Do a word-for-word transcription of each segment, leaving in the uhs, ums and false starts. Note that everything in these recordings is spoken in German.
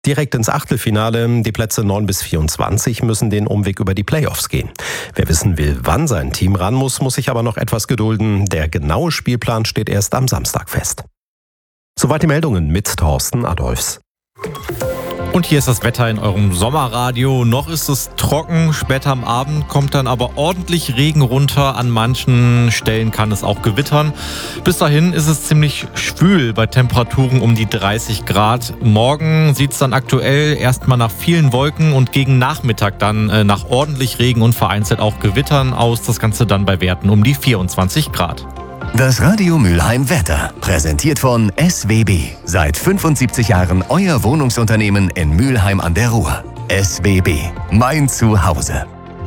direkt ins Achtelfinale. Die Plätze neun bis vierundzwanzig müssen den Umweg über die Playoffs gehen. Wer wissen will, wann sein Team ran muss, muss sich aber noch etwas gedulden. Der genaue Spielplan steht erst am Samstag fest. Soweit die Meldungen mit Thorsten Adolfs. Und hier ist das Wetter in eurem Sommerradio. Noch ist es trocken, später am Abend kommt dann aber ordentlich Regen runter. An manchen Stellen kann es auch gewittern. Bis dahin ist es ziemlich schwül bei Temperaturen um die dreißig Grad. Morgen sieht es dann aktuell erstmal nach vielen Wolken und gegen Nachmittag dann äh, nach ordentlich Regen und vereinzelt auch Gewittern aus. Das Ganze dann bei Werten um die vierundzwanzig Grad. Das Radio Mülheim Wetter, präsentiert von S W B. Seit fünfundsiebzig Jahren euer Wohnungsunternehmen in Mülheim an der Ruhr. S W B, mein Zuhause.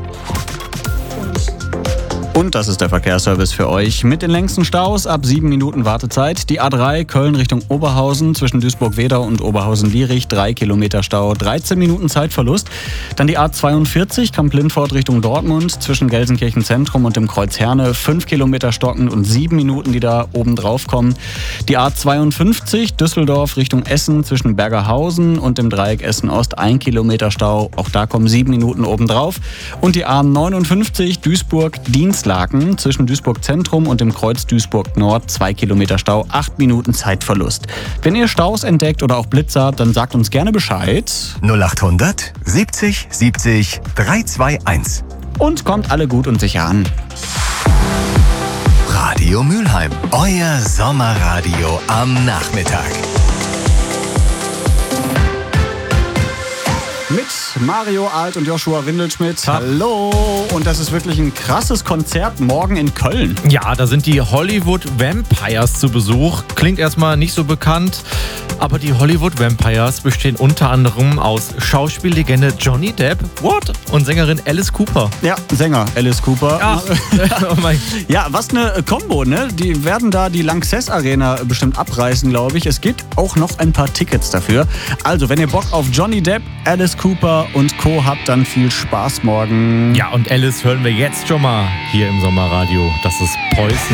Und das ist der Verkehrsservice für euch. Mit den längsten Staus ab sieben Minuten Wartezeit. Die A drei Köln Richtung Oberhausen zwischen Duisburg-Wedau und Oberhausen-Lierich. drei Kilometer Stau, dreizehn Minuten Zeitverlust. Dann die A zweiundvierzig Kamp-Lindfort Richtung Dortmund zwischen Gelsenkirchen Zentrum und dem Kreuz Herne. fünf Kilometer stockend und sieben Minuten, die da oben drauf kommen. Die A zweiundfünfzig Düsseldorf Richtung Essen zwischen Bergerhausen und dem Dreieck Essen-Ost. ein Kilometer Stau. Auch da kommen sieben Minuten oben drauf. Und die A neunundfünfzig Duisburg-Dienst Laken zwischen Duisburg Zentrum und dem Kreuz Duisburg Nord, zwei Kilometer Stau, acht Minuten Zeitverlust. Wenn ihr Staus entdeckt oder auch Blitzer, dann sagt uns gerne Bescheid. null achthundert siebzig siebzig dreihunderteinundzwanzig. Und kommt alle gut und sicher an. Radio Mülheim, euer Sommerradio am Nachmittag. Mit Mario Alt und Joshua Windelschmidt. Hallo! Und das ist wirklich ein krasses Konzert morgen in Köln. Ja, da sind die Hollywood Vampires zu Besuch. Klingt erstmal nicht so bekannt, aber die Hollywood Vampires bestehen unter anderem aus Schauspiellegende Johnny Depp, what? Und Sängerin Alice Cooper. Ja, Sänger Alice Cooper. Ach, oh mein. Ja, was eine Kombo, ne? Die werden da die Lanxess Arena bestimmt abreißen, glaube ich. Es gibt auch noch ein paar Tickets dafür. Also, wenn ihr Bock auf Johnny Depp, Alice Cooper und Co. habt, dann viel Spaß morgen. Ja, und Alice hören wir jetzt schon mal hier im Sommerradio. Das ist Poison.